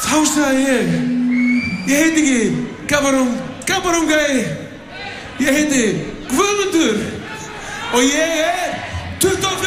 Þá sagði ég heiti ekki Gabarungæ, ég heiti Guðmundur og ég er 24